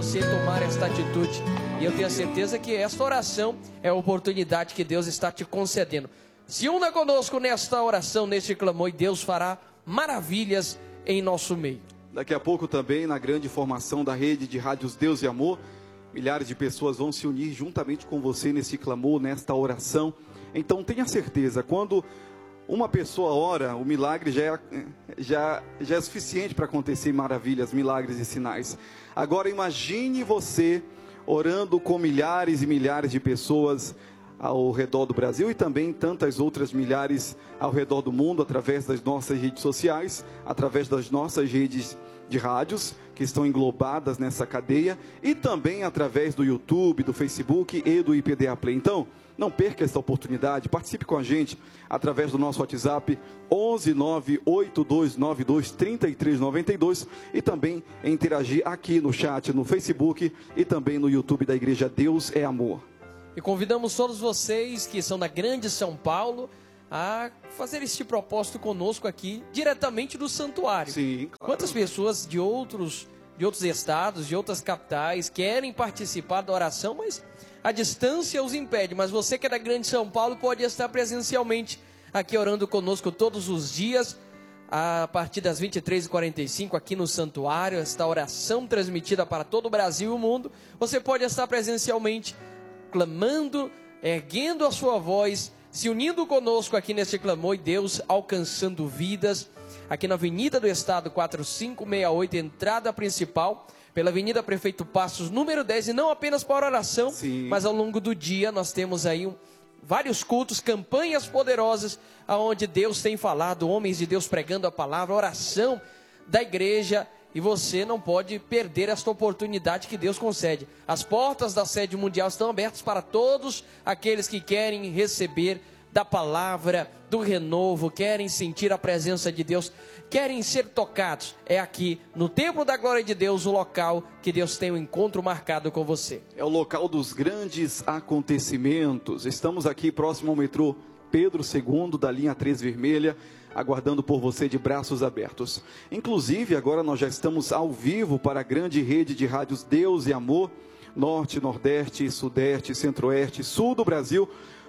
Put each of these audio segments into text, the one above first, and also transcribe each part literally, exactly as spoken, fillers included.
você tomar esta atitude. E eu tenho a certeza que esta oração é a oportunidade que Deus está te concedendo. Se una conosco nesta oração, neste clamor, e Deus fará maravilhas em nosso meio. Daqui a pouco também, na grande formação da rede de rádios Deus e Amor, milhares de pessoas vão se unir juntamente com você nesse clamor, nesta oração. Então tenha certeza, quando uma pessoa ora, o milagre já é, já, já é suficiente para acontecer maravilhas, milagres e sinais. Agora imagine você orando com milhares e milhares de pessoas ao redor do Brasil e também tantas outras milhares ao redor do mundo, através das nossas redes sociais, através das nossas redes de rádios, que estão englobadas nessa cadeia, e também através do YouTube, do Facebook e do I P D A Play. Então, não perca essa oportunidade, participe com a gente através do nosso WhatsApp onze nove oito dois nove dois três três nove dois e também interagir aqui no chat, no Facebook e também no YouTube da Igreja Deus é Amor. E convidamos todos vocês que são da grande São Paulo a fazer este propósito conosco aqui, diretamente do santuário. Sim, claro. Quantas pessoas de outros, de outros estados, de outras capitais, querem participar da oração, mas a distância os impede. Mas você que é da grande São Paulo pode estar presencialmente aqui orando conosco todos os dias, a partir das vinte e três e quarenta e cinco, aqui no santuário, esta oração transmitida para todo o Brasil e o mundo. Você pode estar presencialmente clamando, erguendo a sua voz, se unindo conosco aqui neste clamor, e Deus alcançando vidas, aqui na Avenida do Estado quatro cinco seis oito, entrada principal, pela Avenida Prefeito Passos, número dez, e não apenas para oração, Sim. mas ao longo do dia nós temos aí um, vários cultos, campanhas poderosas, aonde Deus tem falado, homens de Deus pregando a palavra, oração da igreja. E você não pode perder esta oportunidade que Deus concede. As portas da sede mundial estão abertas para todos aqueles que querem receber da palavra, do renovo, querem sentir a presença de Deus, querem ser tocados. É aqui, no Templo da Glória de Deus, o local que Deus tem um encontro marcado com você. É o local dos grandes acontecimentos. Estamos aqui próximo ao metrô Pedro segundo, da linha três vermelha, aguardando por você de braços abertos. Inclusive, agora nós já estamos ao vivo para a grande rede de rádios Deus e Amor, Norte, Nordeste, Sudeste, Centro-Oeste, Sul do Brasil,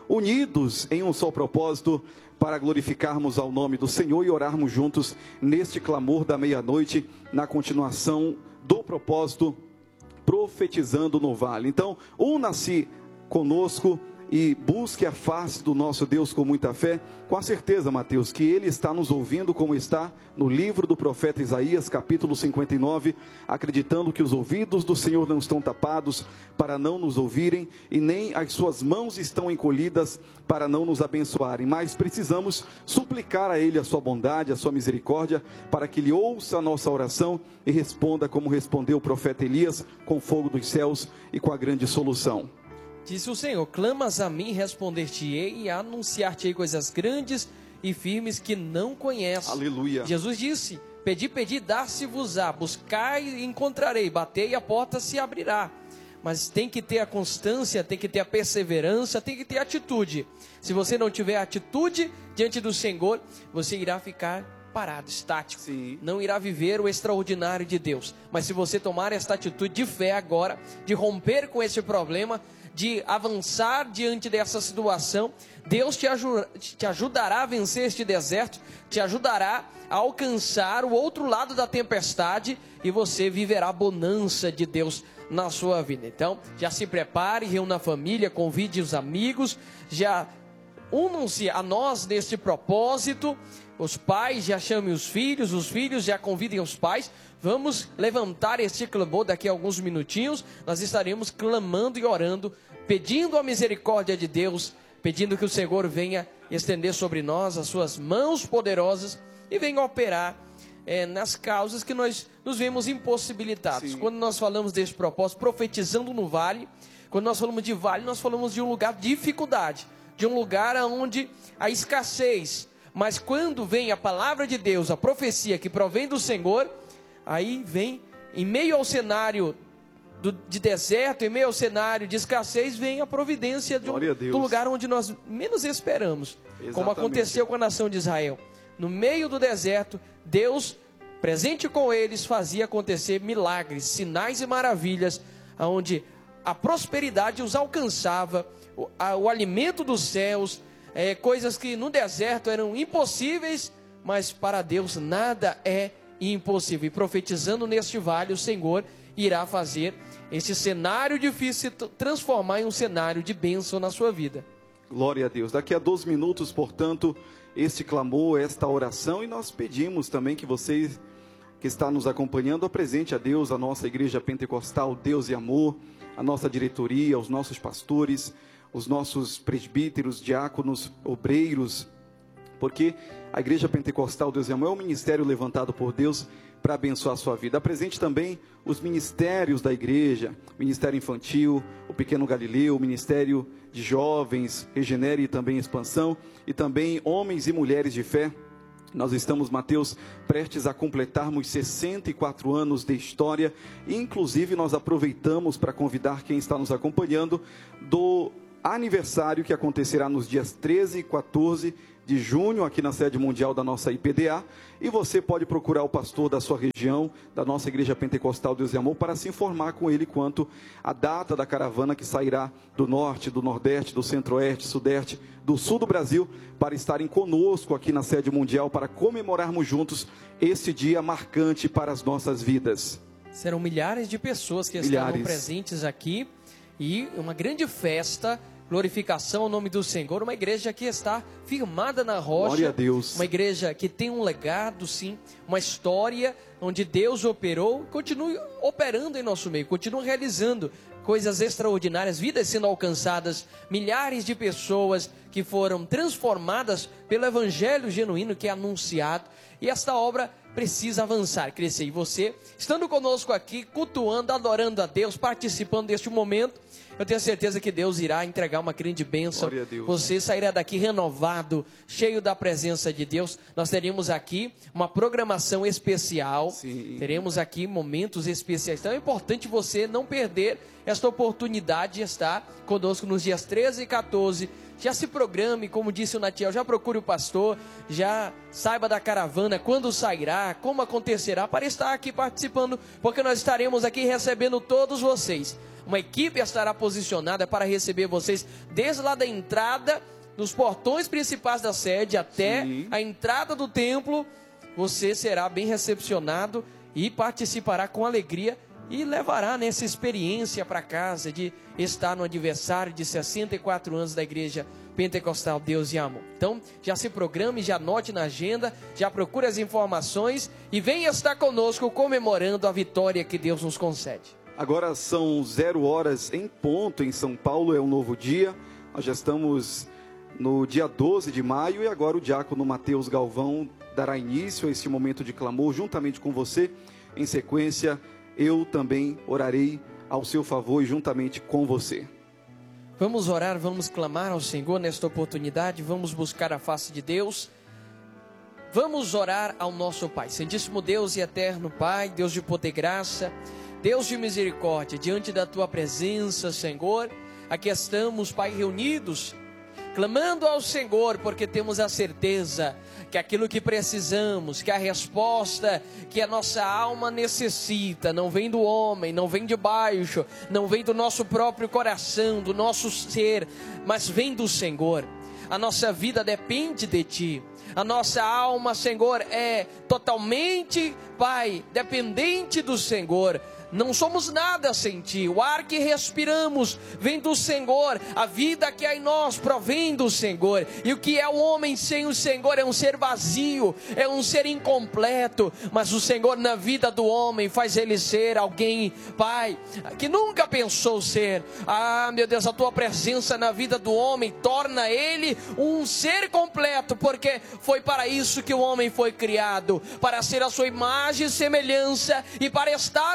unidos em um só propósito, para glorificarmos ao nome do Senhor e orarmos juntos neste clamor da meia-noite, na continuação do propósito, profetizando no vale. Então, una-se conosco e busque a face do nosso Deus com muita fé, com a certeza, Mateus, que Ele está nos ouvindo, como está no livro do profeta Isaías, capítulo cinquenta e nove, acreditando que os ouvidos do Senhor não estão tapados para não nos ouvirem, e nem as suas mãos estão encolhidas para não nos abençoarem, mas precisamos suplicar a Ele a sua bondade, a sua misericórdia, para que Ele ouça a nossa oração e responda como respondeu o profeta Elias, com fogo dos céus e com a grande solução. Disse o Senhor: clamas a mim, responder-te-ei e anunciar-te-ei coisas grandes e firmes que não conheces. Aleluia. Jesus disse: pedi, pedi, dar-se-vos-á, buscai e encontrarei, batei e a porta se abrirá. Mas tem que ter a constância, tem que ter a perseverança, tem que ter a atitude. Se você não tiver atitude diante do Senhor, você irá ficar parado, estático. Sim. Não irá viver o extraordinário de Deus. Mas se você tomar esta atitude de fé agora, de romper com esse problema, de avançar diante dessa situação, Deus te, aju- te ajudará a vencer este deserto, te ajudará a alcançar o outro lado da tempestade, e você viverá a bonança de Deus na sua vida. Então, já se prepare, reúna a família, convide os amigos, já unam-se a nós neste propósito. Os pais já chamem os filhos, os filhos já convidem os pais. Vamos levantar este clamor daqui a alguns minutinhos. Nós estaremos clamando e orando, pedindo a misericórdia de Deus, pedindo que o Senhor venha estender sobre nós as suas mãos poderosas e venha operar é, nas causas que nós nos vemos impossibilitados. Sim. Quando nós falamos deste propósito, profetizando no vale, quando nós falamos de vale, nós falamos de um lugar de dificuldade, de um lugar onde há escassez. Mas quando vem a palavra de Deus, a profecia que provém do Senhor, aí vem, em meio ao cenário do, de deserto, em meio ao cenário de escassez, vem a providência de um, do lugar onde nós menos esperamos. Exatamente. Como aconteceu com a nação de Israel. No meio do deserto, Deus presente com eles, fazia acontecer milagres, sinais e maravilhas, onde a prosperidade os alcançava, o, a, o alimento dos céus, é, coisas que no deserto eram impossíveis, mas para Deus nada é impossível. E profetizando neste vale, o Senhor irá fazer esse cenário difícil se transformar em um cenário de bênção na sua vida. Glória a Deus. Daqui a doze minutos, portanto, este clamor, esta oração, e nós pedimos também que você que está nos acompanhando apresente a Deus, a nossa igreja pentecostal Deus e Amor, a nossa diretoria, os nossos pastores, os nossos presbíteros, diáconos, obreiros, porque a igreja pentecostal Deus e Amor é um ministério levantado por Deus para abençoar a sua vida. Apresente também os ministérios da igreja, Ministério Infantil, o Pequeno Galileu, o Ministério de Jovens, Regenere e também Expansão, e também homens e mulheres de fé. Nós estamos, Mateus, prestes a completarmos sessenta e quatro anos de história, e inclusive nós aproveitamos para convidar quem está nos acompanhando do aniversário que acontecerá nos dias treze e quatorze de junho, aqui na sede mundial da nossa I P D A, e você pode procurar o pastor da sua região, da nossa igreja pentecostal Deus e Amor, para se informar com ele quanto à data da caravana que sairá do norte, do nordeste, do centro-oeste, sudeste, do sul do Brasil, para estarem conosco aqui na sede mundial, para comemorarmos juntos esse dia marcante para as nossas vidas. Serão milhares de pessoas que milhares. estarão presentes aqui, e uma grande festa, glorificação ao nome do Senhor, uma igreja que está firmada na rocha. Glória a Deus. Uma igreja que tem um legado, sim, uma história onde Deus operou, continue operando em nosso meio, continua realizando coisas extraordinárias, vidas sendo alcançadas, milhares de pessoas que foram transformadas pelo evangelho genuíno que é anunciado, e esta obra precisa avançar, crescer, e você, estando conosco aqui, cultuando, adorando a Deus, participando deste momento, eu tenho certeza que Deus irá entregar uma grande bênção. Você sairá daqui renovado, cheio da presença de Deus. Nós teremos aqui uma programação especial. Sim. Teremos aqui momentos especiais. Então é importante você não perder esta oportunidade de estar conosco nos dias treze e quatorze. Já se programe, como disse o Natiel, já procure o pastor, já saiba da caravana, quando sairá, como acontecerá, para estar aqui participando, porque nós estaremos aqui recebendo todos vocês. Uma equipe estará posicionada para receber vocês desde lá da entrada, dos portões principais da sede até Sim. a entrada do templo. Você será bem recepcionado e participará com alegria e levará nessa experiência para casa de estar no aniversário de sessenta e quatro anos da igreja pentecostal Deus e Amor. Então já se programe, já anote na agenda, já procure as informações e venha estar conosco comemorando a vitória que Deus nos concede. Agora são zero horas em ponto em São Paulo, é um novo dia. Nós já estamos no dia doze de maio e agora o diácono Mateus Galvão dará início a esse momento de clamor juntamente com você. Em sequência, eu também orarei ao seu favor e juntamente com você. Vamos orar, vamos clamar ao Senhor nesta oportunidade, vamos buscar a face de Deus. Vamos orar ao nosso Pai, Santíssimo Deus e eterno Pai, Deus de poder e graça, Deus de misericórdia, diante da Tua presença, Senhor, aqui estamos, Pai, reunidos, clamando ao Senhor, porque temos a certeza que aquilo que precisamos, que a resposta que a nossa alma necessita, não vem do homem, não vem de baixo, não vem do nosso próprio coração, do nosso ser, mas vem do Senhor. A nossa vida depende de Ti. A nossa alma, Senhor, é totalmente, Pai, dependente do Senhor. Não somos nada sem Ti. O ar que respiramos vem do Senhor. A vida que há em nós provém do Senhor. E o que é o homem sem o Senhor é um ser vazio, é um ser incompleto. Mas o Senhor na vida do homem faz ele ser alguém, Pai, que nunca pensou ser. Ah, meu Deus, a Tua presença na vida do homem torna ele um ser completo, porque foi para isso que o homem foi criado, para ser a Sua imagem e semelhança e para estar na Tua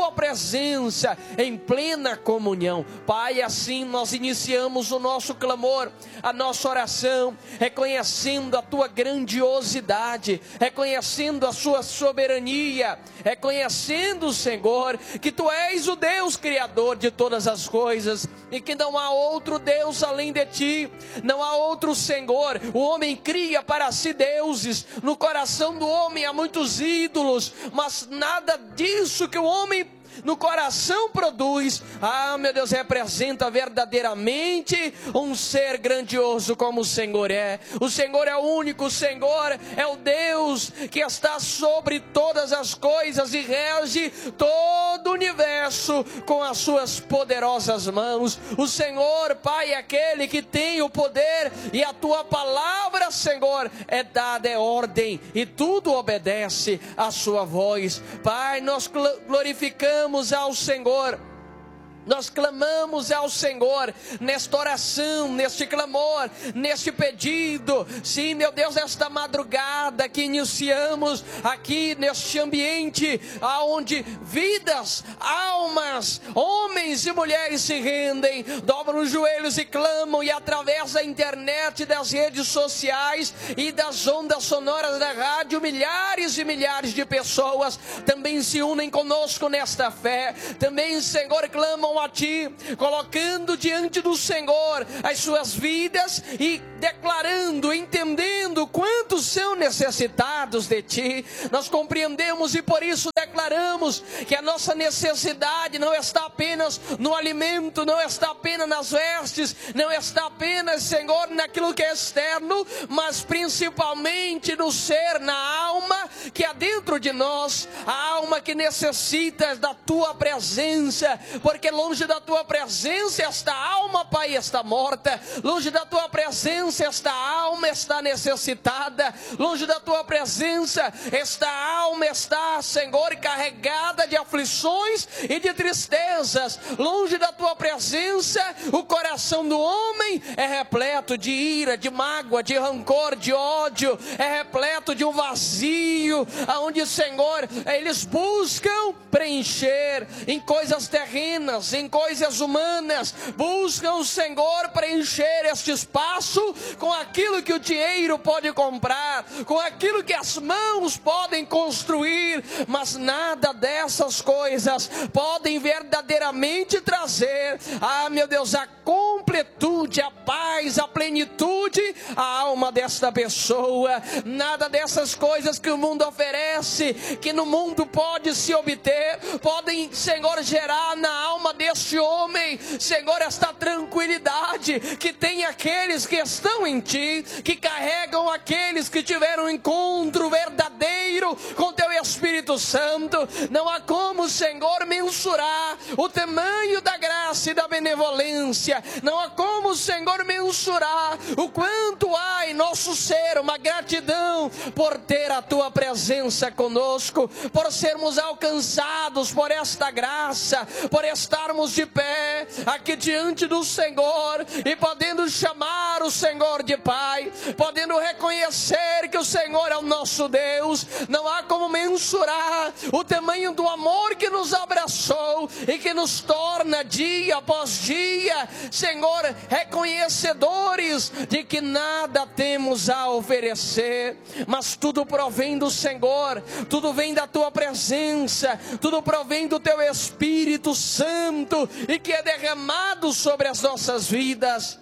tua presença em plena comunhão. Pai, assim nós iniciamos o nosso clamor, a nossa oração, reconhecendo a tua grandiosidade, reconhecendo a sua soberania, reconhecendo, Senhor, que tu és o Deus criador de todas as coisas e que não há outro Deus além de ti, não há outro Senhor. O homem cria para si deuses, no coração do homem há muitos ídolos, mas nada disso que o homem no coração produz, ah meu Deus, representa verdadeiramente um ser grandioso como o Senhor é. O Senhor é o único, o Senhor é o Deus que está sobre todas as coisas e rege todo o universo com as suas poderosas mãos. O Senhor, Pai, é aquele que tem o poder, e a tua palavra, Senhor, é dada, é ordem, e tudo obedece à sua voz. Pai, nós glorificamos ao Senhor, nós clamamos ao Senhor nesta oração, neste clamor, neste pedido. Sim, meu Deus, esta madrugada que iniciamos aqui neste ambiente, aonde vidas, almas, homens e mulheres se rendem, dobram os joelhos e clamam, e através da internet, das redes sociais e das ondas sonoras da rádio, milhares e milhares de pessoas também se unem conosco nesta fé. Também, Senhor, clamam a ti, colocando diante do Senhor as suas vidas e declarando, entendendo quantos são necessitados de ti. Nós compreendemos e por isso declaramos que a nossa necessidade não está apenas no alimento, não está apenas nas vestes, não está apenas, Senhor, naquilo que é externo, mas principalmente no ser, na alma que há dentro de nós, a alma que necessita da tua presença, porque longe da tua presença esta alma, Pai, está morta. Longe da tua presença esta alma está necessitada. Longe da tua presença esta alma está, Senhor, carregada de aflições e de tristezas. Longe da tua presença o coração do homem é repleto de ira, de mágoa, de rancor, de ódio. É repleto de um vazio, aonde, Senhor, eles buscam preencher em coisas terrenas, em coisas humanas, buscam o Senhor preencher este espaço com aquilo que o dinheiro pode comprar, com aquilo que as mãos podem construir, mas nada dessas coisas podem verdadeiramente trazer, ah meu Deus, a completude, a paz, a plenitude, a alma desta pessoa. Nada dessas coisas que o mundo oferece, que no mundo pode se obter, podem, Senhor, gerar na alma deste homem, Senhor, esta tranquilidade que tem aqueles que estão em ti, que carregam aqueles que tiveram um encontro verdadeiro com teu Espírito Santo. Não há como, Senhor, mensurar o tamanho da graça e da benevolência. Não há como, Senhor, mensurar o quanto há em nosso ser uma gratidão por ter a tua presença conosco, por sermos alcançados por esta graça, por estarmos de pé aqui diante do Senhor e podendo chamar o Senhor de Pai, podendo reconhecer que o Senhor é o nosso Deus. Não há como mensurar o tamanho do amor que nos abraçou e que nos torna dia após dia, Senhor, reconhecedores de que nada temos a oferecer, mas tudo provém do Senhor, tudo vem da tua presença, tudo provém do teu Espírito Santo e que é derramado sobre as nossas vidas.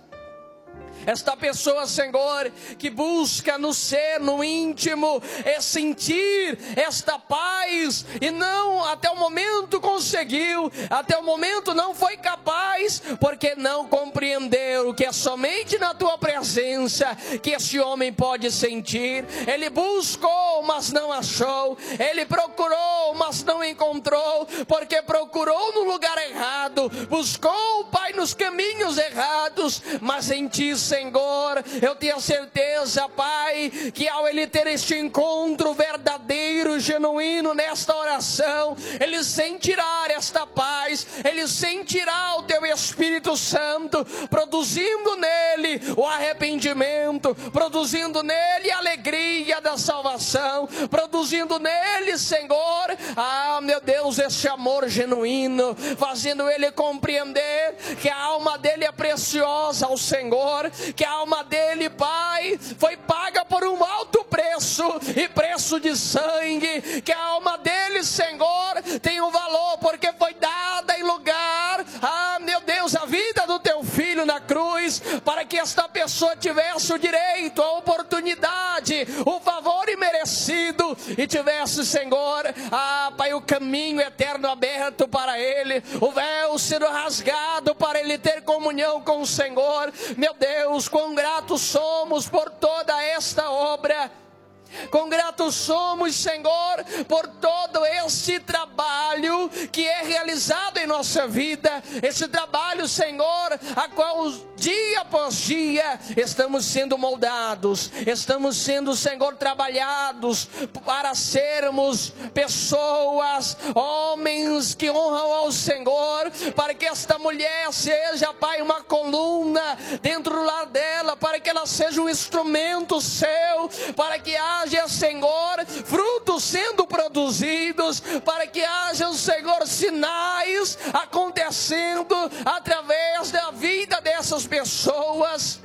Esta pessoa, Senhor, que busca no ser, no íntimo, é sentir esta paz e não, até o momento conseguiu, até o momento não foi capaz, porque não compreendeu que é somente na tua presença que este homem pode sentir. Ele buscou, mas não achou. Ele procurou, mas não encontrou, porque procurou no lugar errado, buscou, Pai, nos caminhos errados, mas em ti, Senhor, eu tenho certeza, Pai, que ao ele ter este encontro verdadeiro, genuíno nesta oração, ele sentirá esta paz, ele sentirá o teu Espírito Santo produzindo nele o arrependimento, produzindo nele a alegria alegria da salvação, produzindo nele, Senhor, ah, meu Deus, esse amor genuíno, fazendo ele compreender que a alma dele é preciosa ao Senhor, que a alma dele, Pai, foi paga por um alto preço, e preço de sangue, que a alma dele, Senhor, tem um valor, porque foi dada em lugar, ah, meu Deus, a vida do teu filho na cruz, para que esta pessoa tivesse o direito, a oportunidade, o favor imerecido, e tivesse, Senhor, ah, Pai, o caminho eterno aberto para ele, o véu sendo rasgado para ele ter comunhão com o Senhor. Meu Deus, quão gratos somos por toda esta obra. Quão gratos somos, Senhor, por todo esse trabalho que é realizado em nossa vida. Esse trabalho, Senhor, a qual dia após dia estamos sendo moldados, estamos sendo, Senhor, trabalhados para sermos pessoas, homens que honram ao Senhor, para que esta mulher seja, Pai, uma coluna dentro do lar dela, para que ela seja um instrumento seu, para que haja, Senhor, frutos sendo produzidos, para que haja, Senhor, sinais acontecendo através da vida dessas pessoas.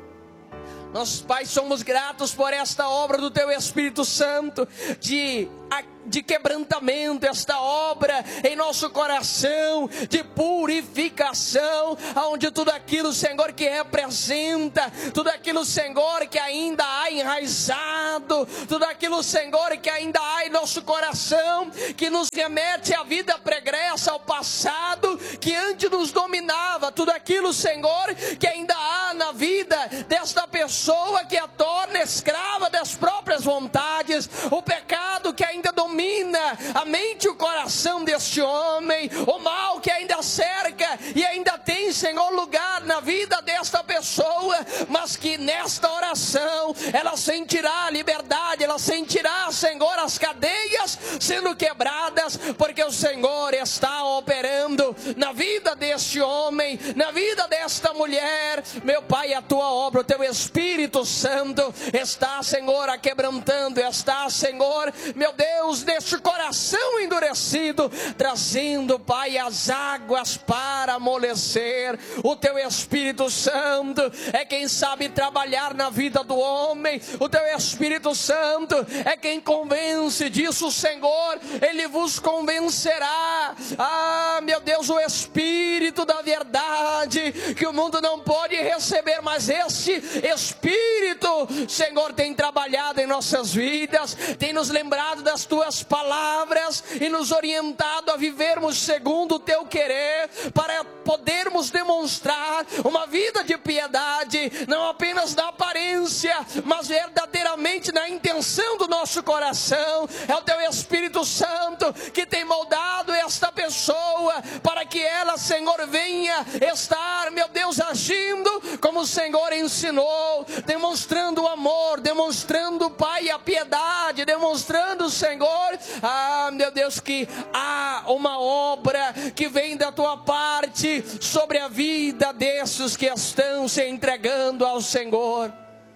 Nós, Pai, somos gratos por esta obra do Teu Espírito Santo, de, de quebrantamento, esta obra em nosso coração, de purificação, onde tudo aquilo, Senhor, que representa, tudo aquilo, Senhor, que ainda há enraizado, tudo aquilo, Senhor, que ainda há em nosso coração, que nos remete à vida pregressa, ao passado, que antes nos dominava, tudo aquilo, Senhor, que ainda há na vida desta pessoa, pessoa que a torna escrava das próprias vontades, o pecado que ainda domina a mente e o coração deste homem, o mal que ainda cerca e ainda tem, Senhor, lugar na vida desta pessoa, mas que nesta oração ela sentirá a liberdade, ela sentirá, Senhor, as cadeias sendo quebradas, porque o Senhor está operando na vida deste homem, na vida desta mulher. Meu Pai, a tua obra, o teu Espírito Espírito Santo está, Senhor, aquebrantando, está, Senhor, meu Deus, neste coração endurecido, trazendo, Pai, as águas para amolecer. O teu Espírito Santo é quem sabe trabalhar na vida do homem, o teu Espírito Santo é quem convence disso, Senhor, ele vos convencerá. Ah, meu Deus, o Espírito da verdade, que o mundo não pode receber, mas este Espírito Espírito, Senhor, tem trabalhado em nossas vidas, tem nos lembrado das tuas palavras e nos orientado a vivermos segundo o teu querer, para podermos demonstrar uma vida de piedade, não apenas na aparência, mas verdadeiramente na intenção do nosso coração. É o teu Espírito Santo que tem moldado esta pessoa, para que ela, Senhor, venha estar, meu Deus, agindo como o Senhor ensinou, demonstrando o amor, demonstrando, Pai, a piedade, demonstrando, Senhor, ah, meu Deus, que há uma obra que vem da tua parte sobre a vida desses que estão se entregando ao Senhor.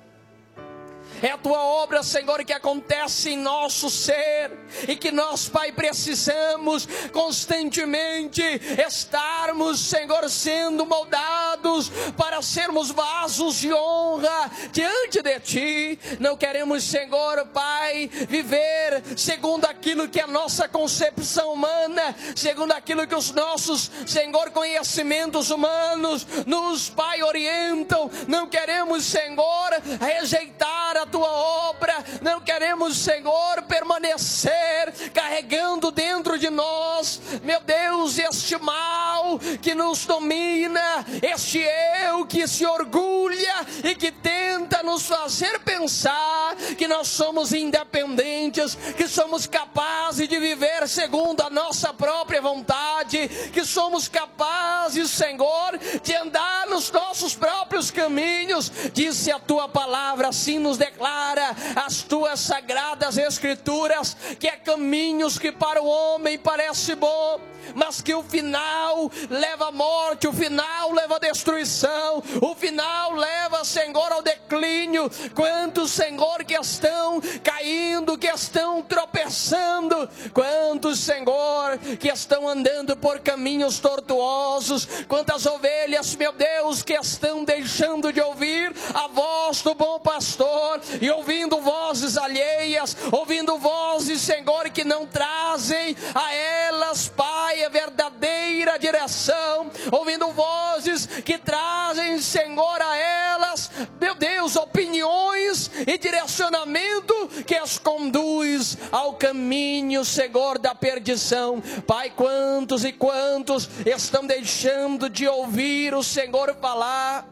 É a tua obra, Senhor, que acontece em nosso ser, e que nós, Pai, precisamos constantemente estarmos, Senhor, sendo moldados para sermos vasos de honra diante de Ti. Não queremos, Senhor, Pai, viver segundo aquilo que é a nossa concepção humana, segundo aquilo que os nossos, Senhor, conhecimentos humanos nos, Pai, orientam. Não queremos, Senhor, rejeitar a tua obra, não queremos, Senhor, permanecer carregando dentro de nós, meu Deus, este mal que nos domina, este eu que se orgulha e que tenta nos fazer pensar que nós somos independentes, que somos capazes de viver segundo a nossa própria vontade, que somos capazes, Senhor, de andar nos nossos próprios caminhos. Disse a tua palavra, assim nos declara as tuas sagradas escrituras, que é caminhos que para o homem parece bom, mas que o final final leva à morte, o final leva à destruição, o final leva, Senhor, ao declínio. Quantos, Senhor, que estão caindo, que estão tropeçando, quantos, Senhor, que estão andando por caminhos tortuosos, quantas ovelhas, meu Deus, que estão deixando de ouvir a voz do bom pastor e ouvindo vozes alheias, ouvindo vozes, Senhor, que não trazem a elas, Pai, a verdadeira direção, ouvindo vozes que trazem, Senhor, a elas, meu Deus, opiniões e direcionamento que as conduz ao caminho, Senhor, da perdição. Pai, quantos e quantos estão deixando de ouvir o Senhor falar,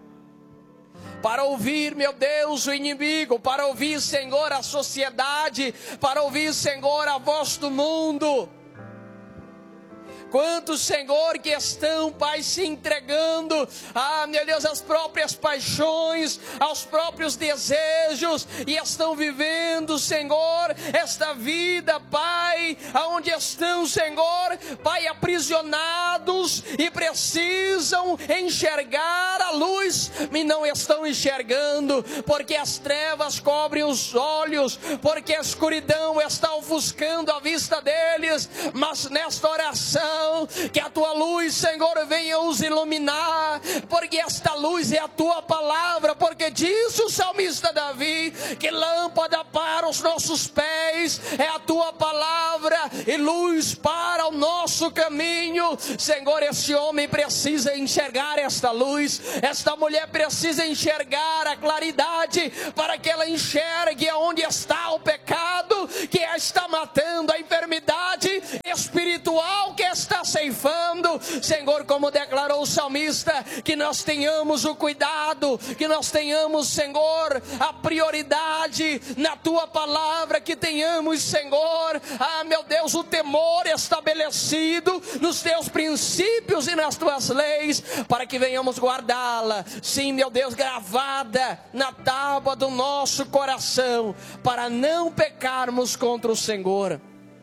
para ouvir, meu Deus, o inimigo, para ouvir, Senhor, a sociedade, para ouvir, Senhor, a voz do mundo. Quantos, Senhor, que estão, Pai, se entregando, ah, meu Deus, às próprias paixões, aos próprios desejos, e estão vivendo, Senhor, esta vida, Pai, aonde estão, Senhor, Pai, aprisionados e precisam enxergar a luz, e não estão enxergando, porque as trevas cobrem os olhos, porque a escuridão está ofuscando a vista deles. Mas nesta oração, que a tua luz, Senhor, venha os iluminar, porque esta luz é a tua palavra, porque disse o salmista Davi, que lâmpada para os nossos pés é a tua palavra, e luz para o nosso caminho. Senhor, este homem precisa enxergar esta luz, esta mulher precisa enxergar a claridade, para que ela enxergue onde está o pecado, que está matando, a enfermidade espiritual que está ceifando. Senhor, como declarou o salmista, que nós tenhamos o cuidado, que nós tenhamos, Senhor, a prioridade na tua palavra, que tenhamos, Senhor, ah, meu Deus, o temor estabelecido nos teus princípios e nas tuas leis, para que venhamos guardá-la, sim, meu Deus, gravada na tábua do nosso coração, para não pecarmos contra o Senhor.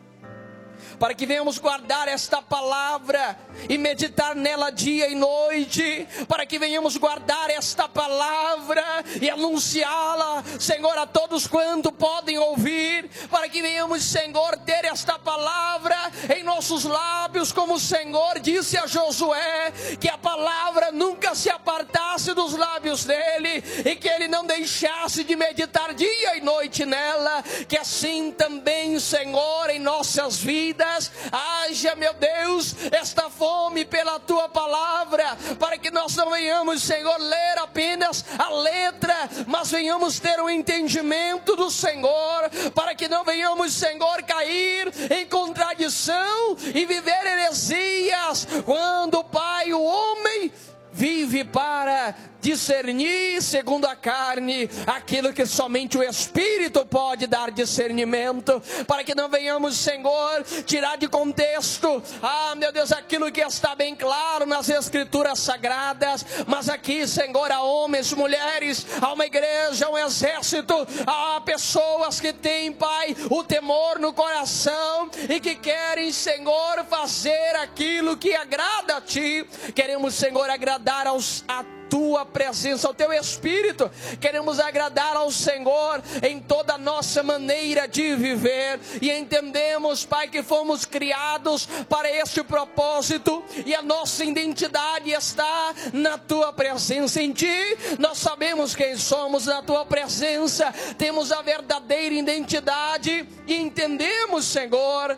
Para que venhamos guardar esta palavra e meditar nela dia e noite, para que venhamos guardar esta palavra e anunciá-la, Senhor, a todos quanto podem ouvir, para que venhamos, Senhor, ter esta palavra em nossos lábios, como o Senhor disse a Josué, que a palavra nunca se apartasse dos lábios dele, e que ele não deixasse de meditar dia e noite nela, que assim também, Senhor, em nossas vidas, haja, meu Deus, esta fome pela tua palavra, para que nós não venhamos, Senhor, ler apenas a letra, mas venhamos ter o entendimento do Senhor, para que não venhamos, Senhor, cair em contradição e viver heresias, quando, Pai, o homem vive para discernir segundo a carne aquilo que somente o Espírito pode dar discernimento, para que não venhamos, Senhor, tirar de contexto, ah, meu Deus, aquilo que está bem claro nas Escrituras Sagradas, mas aqui, Senhor, há homens, mulheres, há uma igreja, um exército, há pessoas que têm, Pai, o temor no coração e que querem, Senhor, fazer aquilo que agrada a Ti. Queremos, Senhor, agradar aos a tua presença, ao teu Espírito. Queremos agradar ao Senhor em toda a nossa maneira de viver, e entendemos, Pai, que fomos criados para este propósito, e a nossa identidade está na tua presença. Em Ti nós sabemos quem somos, na tua presença temos a verdadeira identidade, e entendemos, Senhor,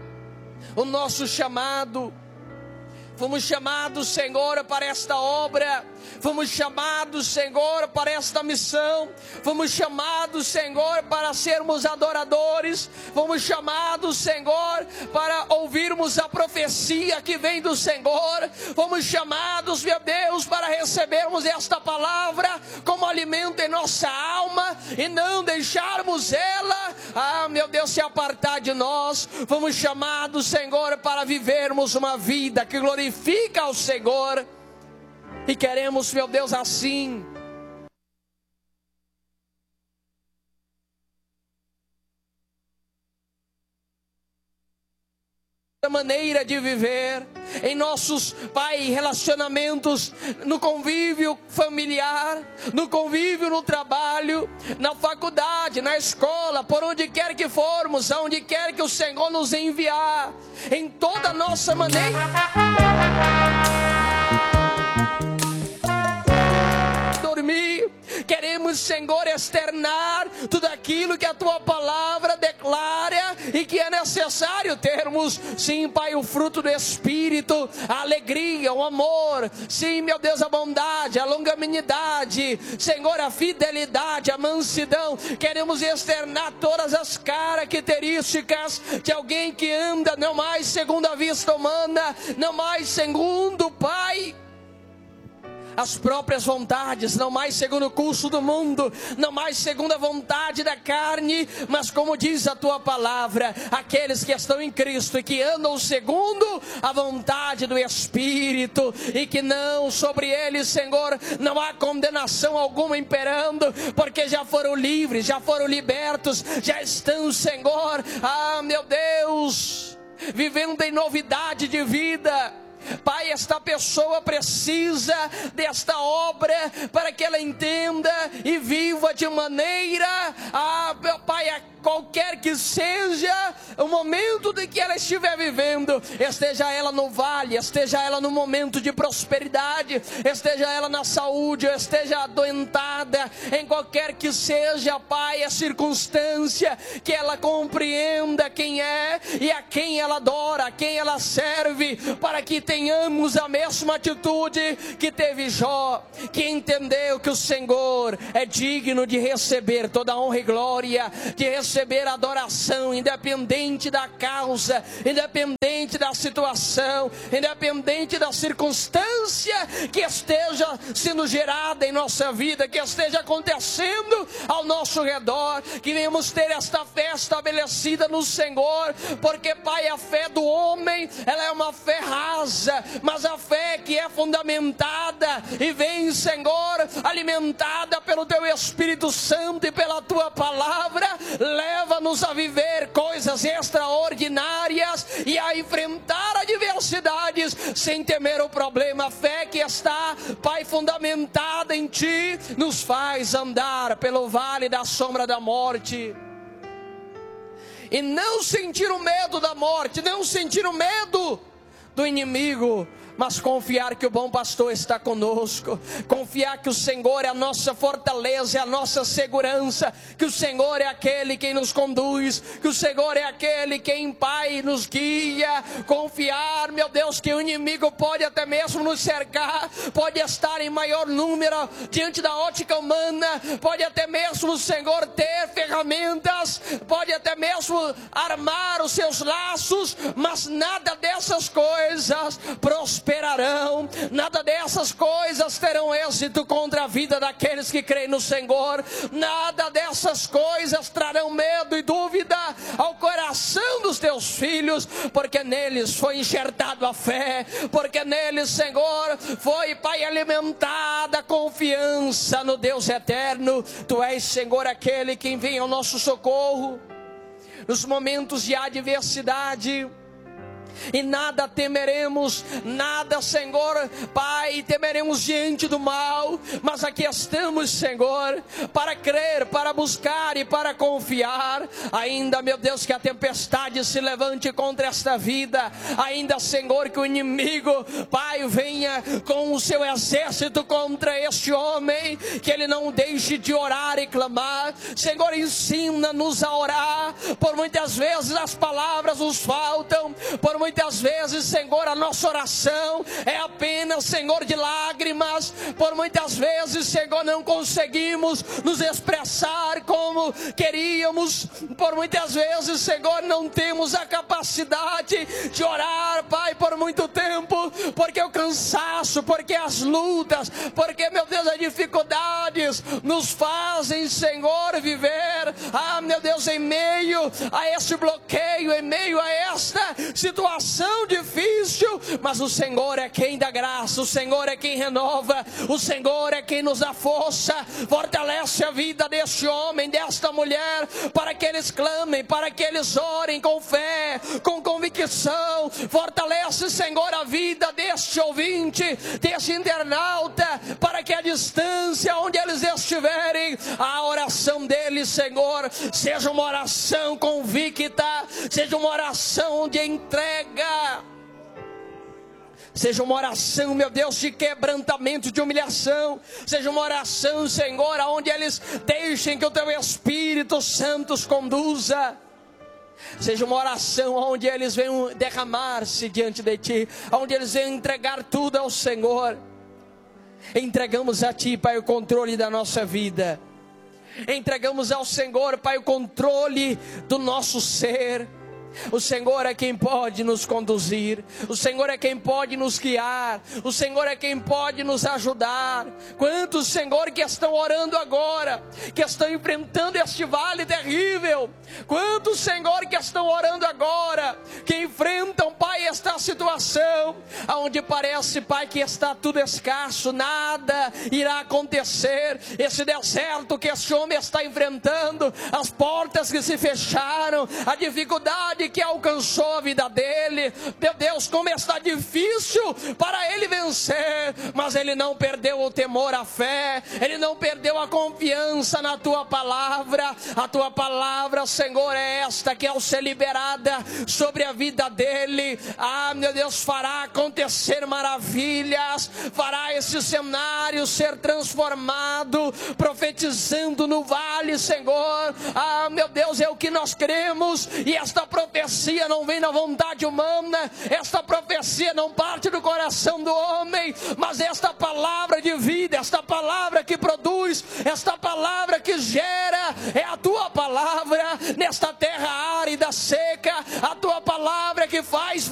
o nosso chamado. Fomos chamados, Senhor, para esta obra. Fomos chamados, Senhor, para esta missão. Fomos chamados, Senhor, para sermos adoradores. Fomos chamados, Senhor, para ouvirmos a profecia que vem do Senhor. Fomos chamados, meu Deus, para recebermos esta palavra como alimento em nossa alma e não deixarmos ela, ah, meu Deus, se apartar de nós. Fomos chamados, Senhor, para vivermos uma vida que glorifica Glorifica ao Senhor, e queremos, meu Deus, assim maneira de viver, em nossos, Pai, relacionamentos, no convívio familiar, no convívio no trabalho, na faculdade, na escola, por onde quer que formos, aonde quer que o Senhor nos enviar, em toda a nossa maneira. Dormir, queremos, Senhor, externar tudo aquilo que a Tua palavra declara e que é necessário termos. Sim, Pai, o fruto do Espírito, a alegria, o amor, sim, meu Deus, a bondade, a longanimidade, Senhor, a fidelidade, a mansidão. Queremos externar todas as características de alguém que anda não mais segundo a vista humana, não mais segundo, Pai, as próprias vontades, não mais segundo o curso do mundo, não mais segundo a vontade da carne, mas como diz a Tua palavra, aqueles que estão em Cristo e que andam segundo a vontade do Espírito, e que não, sobre eles, Senhor, não há condenação alguma imperando, porque já foram livres, já foram libertos, já estão, Senhor, ah, meu Deus, vivendo em novidade de vida. Pai, esta pessoa precisa desta obra para que ela entenda e viva de maneira, ah, meu Pai, a qualquer que seja o momento de que ela estiver vivendo, esteja ela no vale, esteja ela no momento de prosperidade, esteja ela na saúde, ou esteja adoentada, em qualquer que seja, Pai, a circunstância, que ela compreenda quem é e a quem ela adora, a quem ela serve, para que tenhamos a mesma atitude que teve Jó, que entendeu que o Senhor é digno de receber toda a honra e glória, de receber adoração, independente da causa, independente da situação, independente da circunstância que esteja sendo gerada em nossa vida, que esteja acontecendo ao nosso redor, que venhamos ter esta fé estabelecida no Senhor, porque, Pai, a fé do homem, ela é uma fé rasa, mas a fé que é fundamentada e vem, Senhor, alimentada pelo Teu Espírito Santo e pela Tua palavra, leva-nos a viver coisas extraordinárias e a enfrentar adversidades sem temer o problema. A fé que está, Pai, fundamentada em Ti, nos faz andar pelo vale da sombra da morte e não sentir o medo da morte, não sentir o medo do inimigo, mas confiar que o bom pastor está conosco, confiar que o Senhor é a nossa fortaleza, é a nossa segurança, que o Senhor é aquele quem nos conduz, que o Senhor é aquele quem, Pai, nos guia, confiar, meu Deus, que o inimigo pode até mesmo nos cercar, pode estar em maior número diante da ótica humana, pode até mesmo o Senhor ter ferramentas, pode até mesmo armar os seus laços, mas nada dessas coisas prosperarão. Prosperarão, nada dessas coisas terão êxito contra a vida daqueles que creem no Senhor, nada dessas coisas trarão medo e dúvida ao coração dos Teus filhos, porque neles foi enxertado a fé, porque neles, Senhor, foi, Pai, alimentada a confiança no Deus eterno. Tu és, Senhor, aquele que vem ao nosso socorro nos momentos de adversidade. E nada temeremos, nada, Senhor, Pai, temeremos diante do mal, mas aqui estamos, Senhor, para crer, para buscar e para confiar. Ainda, meu Deus, que a tempestade se levante contra esta vida, ainda, Senhor, que o inimigo, Pai, venha com o seu exército contra este homem, que ele não deixe de orar e clamar. Senhor, ensina-nos a orar, por muitas vezes as palavras nos faltam, por muitas Muitas vezes, Senhor, a nossa oração é apenas, Senhor, de lágrimas. Por muitas vezes, Senhor, não conseguimos nos expressar como queríamos. Por muitas vezes, Senhor, não temos a capacidade de orar, Pai, por muito tempo, porque o cansaço, porque as lutas, porque, meu Deus, as dificuldades nos fazem, Senhor, viver, ah, meu Deus, em meio a esse bloqueio, em meio a esta situação situação difícil, mas o Senhor é quem dá graça, o Senhor é quem renova, o Senhor é quem nos dá força. Fortalece a vida deste homem, desta mulher, para que eles clamem, para que eles orem com fé, com convicção. Fortalece, Senhor, a vida deste ouvinte, deste internauta, para que a distância onde eles estiverem, a oração deles, Senhor, seja uma oração convicta, seja uma oração de entrega, seja uma oração, meu Deus, de quebrantamento, de humilhação. Seja uma oração, Senhor, aonde eles deixem que o Teu Espírito Santo os conduza. Seja uma oração onde eles venham derramar-se diante de Ti, onde eles venham entregar tudo ao Senhor. Entregamos a Ti, Pai, o controle da nossa vida. Entregamos ao Senhor, Pai, o controle do nosso ser. O Senhor é quem pode nos conduzir, o Senhor é quem pode nos guiar, o Senhor é quem pode nos ajudar. Quantos, Senhor, que estão orando agora, que estão enfrentando este vale terrível? Quantos, Senhor, que estão orando agora, que enfrentam, Pai, esta situação, onde parece, Pai, que está tudo escasso, nada irá acontecer. Esse deserto que este homem está enfrentando, as portas que se fecharam, a dificuldade que alcançou a vida dele, meu Deus, como está difícil para ele vencer, mas ele não perdeu o temor, a fé, ele não perdeu a confiança na Tua palavra. A Tua palavra, Senhor, é esta que ao ser liberada sobre a vida dele, ah, meu Deus, fará acontecer maravilhas, fará esse cenário ser transformado, profetizando no vale, Senhor. Ah, meu Deus, é o que nós cremos, e esta profecia profecia não vem da vontade humana, esta profecia não parte do coração do homem, mas esta palavra de vida, esta palavra que produz, esta palavra que gera, é a Tua palavra nesta terra árida, seca. A Tua